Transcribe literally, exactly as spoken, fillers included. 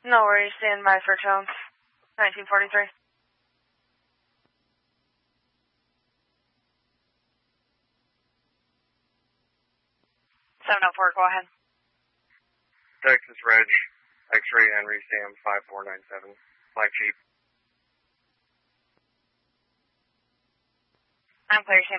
No worries, stand by for Jones. nineteen forty-three. seven oh four, go ahead. Texas Reg, X-ray Henry Sam five four nine seven, Black Jeep. I'm clear, Sam.